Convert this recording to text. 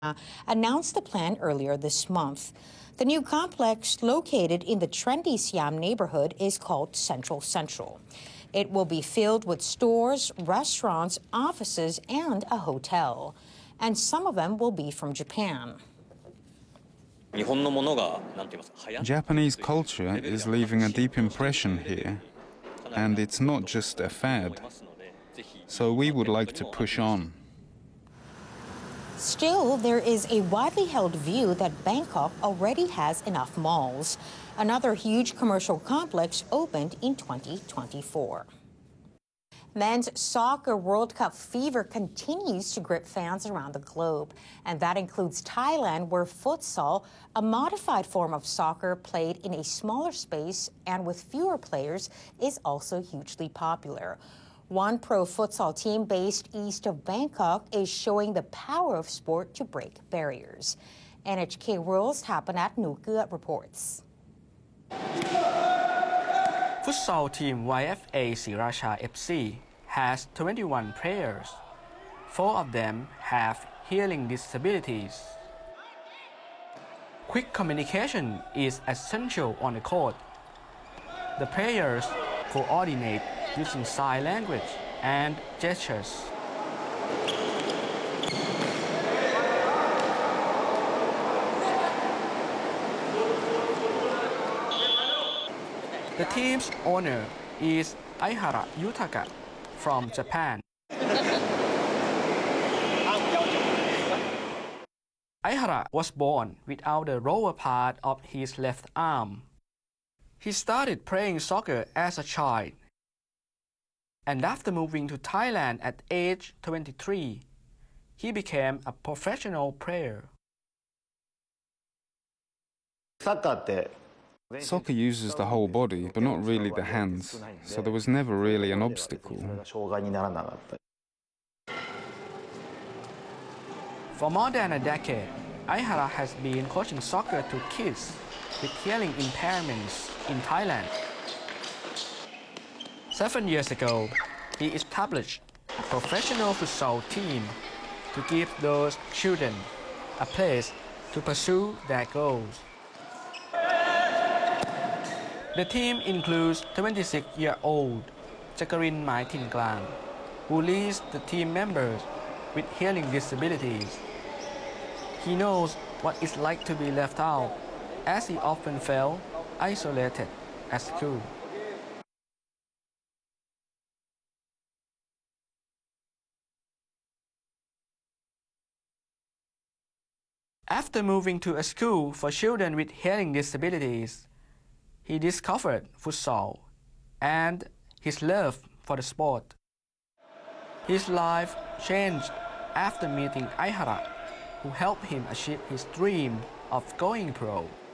announced the plan earlier this month. The new complex located in the trendy Siam neighborhood is called Central Central. It will be filled with stores, restaurants, offices, and a hotel. And some of them will be from Japan. Japanese culture is leaving a deep impression here, and it's not just a fad. So we would like to push on. Still, there is a widely held view that Bangkok already has enough malls. Another huge commercial complex opened in 2024. Men's Soccer World Cup fever continues to grip fans around the globe. And that includes Thailand, where futsal, a modified form of soccer played in a smaller space and with fewer players, is also hugely popular. One pro futsal team based east of Bangkok is showing the power of sport to break barriers. NHK World's Tapanat Nukia reports. Futsal team YFA Sriracha FC has 21 players. 4 of them have hearing disabilities. Quick communication is essential on the court. The players coordinate using sign language and gestures. The team's owner is Aihara Yutaka from Japan. Aihara was born without the lower part of his left arm. He started playing soccer as a child, and after moving to Thailand at age 23, he became a professional player. Soccer uses the whole body, but not really the hands, so there was never really an obstacle. For more than a decade, Aihara has been coaching soccer to kids with hearing impairments in Thailand. 7 years ago, he established a professional futsal team to give those children a place to pursue their goals. The team includes 26-year-old Jakarin Mai Tin Klang, who leads the team members with hearing disabilities. He knows what it's like to be left out, as he often felt isolated at school. After moving to a school for children with hearing disabilities, he discovered futsal and his love for the sport. His life changed after meeting Aihara, who helped him achieve his dream of going pro.